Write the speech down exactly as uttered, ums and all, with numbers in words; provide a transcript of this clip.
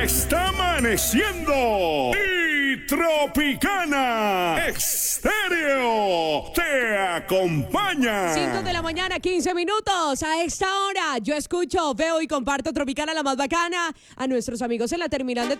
está amaneciendo y Tropicana Estéreo te acompaña. cinco de la mañana, quince minutos. A esta hora yo escucho, veo y comparto Tropicana, la más bacana. A nuestros amigos en la terminal de